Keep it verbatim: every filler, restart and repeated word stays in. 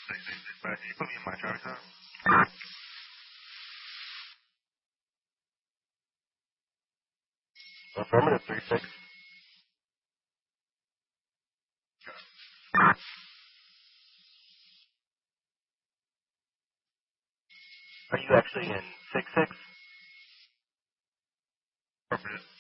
six six six five. Can you put me in my driver's time? Affirmative, three six. Are you actually in six six? Affirmative.